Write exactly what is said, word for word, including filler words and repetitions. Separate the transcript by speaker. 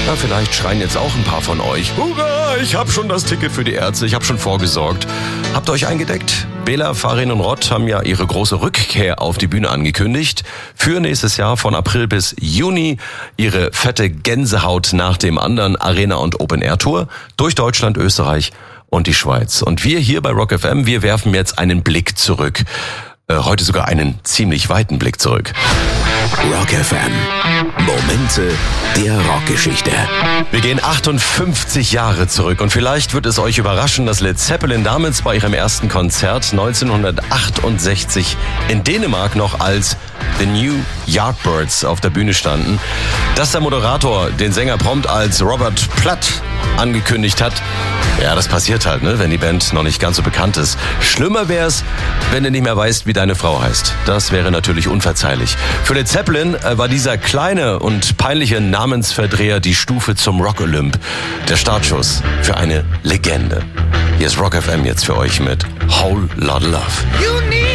Speaker 1: Na, vielleicht schreien jetzt auch ein paar von euch. Hurra, ich habe schon das Ticket für die Ärzte, ich habe schon vorgesorgt. Habt ihr euch eingedeckt? Bela, Farin und Rott haben ja ihre große Rückkehr auf die Bühne angekündigt. Für nächstes Jahr von April bis Juni ihre fette Gänsehaut nach dem anderen Arena- und Open-Air-Tour durch Deutschland, Österreich und die Schweiz. Und wir hier bei Rock F M, wir werfen jetzt einen Blick zurück. Äh, heute sogar einen ziemlich weiten Blick zurück.
Speaker 2: Rock F M. Momente der Rockgeschichte.
Speaker 1: Wir gehen achtundfünfzig Jahre zurück und vielleicht wird es euch überraschen, dass Led Zeppelin damals bei ihrem ersten Konzert neunzehnhundertachtundsechzig in Dänemark noch als The New Yardbirds auf der Bühne standen. Dass der Moderator den Sänger prompt als Robert Plant angekündigt hat, ja, das passiert halt, ne, wenn die Band noch nicht ganz so bekannt ist. Schlimmer wär's, wenn du nicht mehr weißt, wie deine Frau heißt. Das wäre natürlich unverzeihlich. Für Led Zeppelin äh, war dieser kleine und peinliche Namensverdreher die Stufe zum Rock-Olymp. Der Startschuss für eine Legende. Hier ist Rock F M jetzt für euch mit Whole Lotta Love.
Speaker 3: You need